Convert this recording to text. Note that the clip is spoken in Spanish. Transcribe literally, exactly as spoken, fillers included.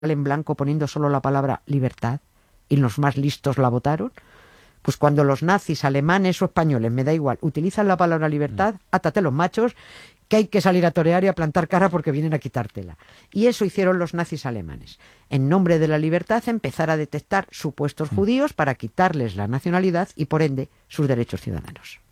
en blanco poniendo solo la palabra libertad, y los más listos la votaron. Pues cuando los nazis alemanes o españoles, me da igual, utilizan la palabra libertad, átate los machos, que hay que salir a torear y a plantar cara porque vienen a quitártela. Y eso hicieron los nazis alemanes. En nombre de la libertad, empezar a detectar supuestos judíos para quitarles la nacionalidad y, por ende, sus derechos ciudadanos.